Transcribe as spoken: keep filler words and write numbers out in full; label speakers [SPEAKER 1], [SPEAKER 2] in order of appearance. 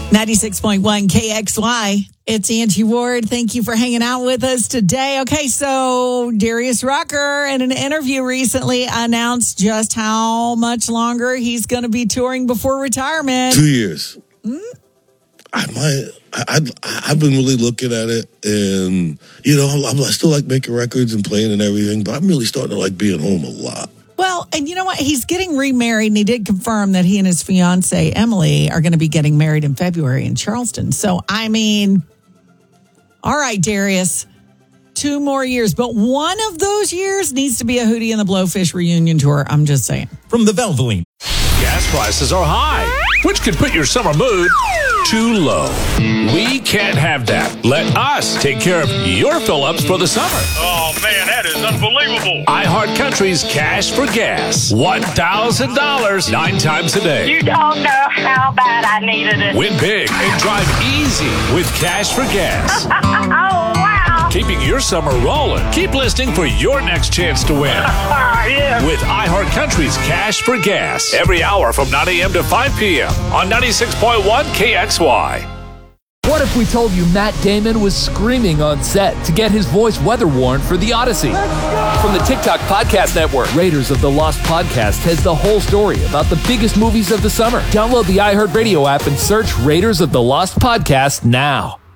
[SPEAKER 1] ninety-six point one K X Y. It's Angie Ward. Thank you for hanging out with us today. Okay, so Darius Rucker in an interview recently announced just how much longer he's going to be touring before retirement.
[SPEAKER 2] Two years.
[SPEAKER 1] Mm?
[SPEAKER 2] I might. I, I, I've been really looking at it, and you know, I'm, I still like making records and playing and everything, but I'm really starting to like being home a lot.
[SPEAKER 1] Well, and you know what? He's getting remarried, and he did confirm that he and his fiancée, Emily, are going to be getting married in February in Charleston. So, I mean, all right, Darius, two more years. But one of those years needs to be a Hootie and the Blowfish reunion tour. I'm just saying.
[SPEAKER 3] From the Valvoline.
[SPEAKER 4] Gas prices are high, which could put your summer mood too low. We can't have that. Let us take care of your fill-ups for the summer.
[SPEAKER 5] Oh, man, that is unbelievable.
[SPEAKER 4] iHeartCountry's Cash for Gas. one thousand dollars nine times a day.
[SPEAKER 6] You don't know how bad I needed it.
[SPEAKER 4] Win big and drive easy with Cash for Gas.
[SPEAKER 6] Oh, wow.
[SPEAKER 4] Keeping your summer rolling. Keep listening for your next chance to win.
[SPEAKER 6] Yeah.
[SPEAKER 4] With iHeartCountry's Cash for Gas. Every hour from nine a.m. to five p.m. on ninety-six point one K X Y.
[SPEAKER 7] What if we told you Matt Damon was screaming on set to get his voice weather warned for The Odyssey? From the TikTok Podcast Network, Raiders of the Lost Podcast has the whole story about the biggest movies of the summer. Download the iHeartRadio app and search Raiders of the Lost Podcast now.